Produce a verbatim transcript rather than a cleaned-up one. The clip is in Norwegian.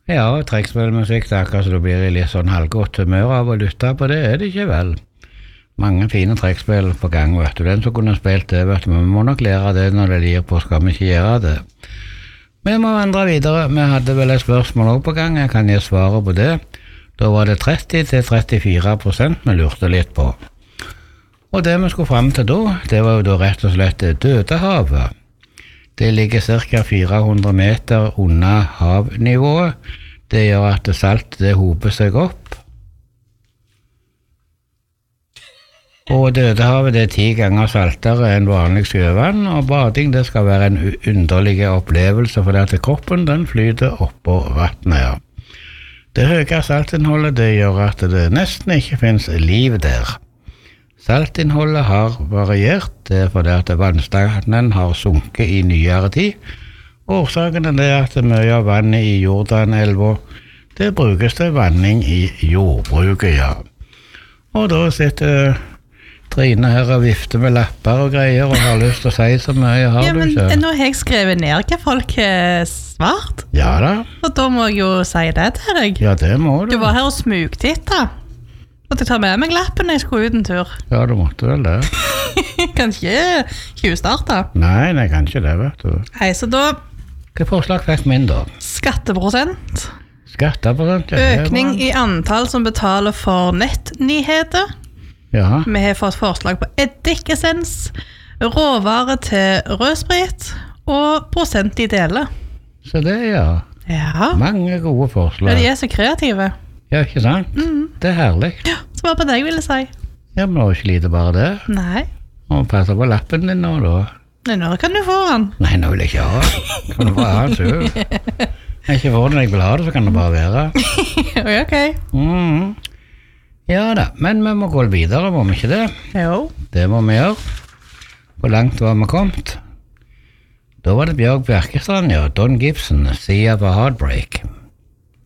Ja, trekkspillmusikk, det er akkurat så du blir i litt sånn halvgodt humør av å lytte på det, er det ikke vel? Mange fine trekkspill på gang, vet du. Den som kunne spilt det, vet du, men vi må nok lære det når det lir på, skal vi ikke gjøre det. Vi må vandre videre. Vi hadde vel et spørsmål også på gang, jeg kan gi svaret på det. Da var det tretti til trettifire prosent vi lurte litt på. Og det vi skulle frem til da, det var jo da rett og slett Dødehavet. Det ligger cirka fire hundre meter under havnivået. Det gjør at det salt det hoper seg opp. Og Dødehavet det er ti ganger saltere enn vanlig sjøvann, og bading det skal være en underlig opplevelse, for at kroppen den flyter oppå vattnet, ja. Det høye saltinnholdet det gjør at det nesten ikke finnes liv der. Saltinnholdet har variert, det er fordi at vannstanden har sunket i nyere tid. Årsaken er det at mye av vannet i Jordanelva, det brukes til vanning i jordbruket, ja. Og da sitter Trine her og vifter med lapper og greier, og har lyst til å si så mye, har ja, du men, ikke? Nå har jeg skrevet ned hva folk har svart. Ja da. Og da må jeg jo si det til deg. Ja, det må du. Du var her og smugtitta. Måtte jeg ta med meg lappen når jeg skulle ut en tur. Ja, du måtte vel det. Kan ikke tjuvstarte. Nei, nei, kan ikke det, vet du. Hei, så da... Hva forslag fikk min da? Skatteprosent. Skatteprosent, ja. Økning i antall som betaler for nettnyheter. Ja. Vi har fått forslag på eddikessens, råvare til rødsprit og prosent i deler. Så det, ja. Ja. Mange gode forslag. Ja, de er så kreative. Ja, ikke sant? Mm. Det er herlig. Ja, så var det på det jeg ville si. Ja, men det var ikke lite bare det. Nei. Og passe på lappen din nå, da. Nei, nå kan du få den. Nei, nå vil jeg ikke ha. Kan du bare ha den selv? Jeg ikke får den når jeg vil ha det, så kan det bare være. Ok. Mm. Ja da, men vi må gå videre, må vi ikke det? Jo. Det må vi gjøre. Hvor langt var vi kommet? Da var det Bjørg Bjerkestrand, ja. Don Gibson, Sea of a Heartbreak.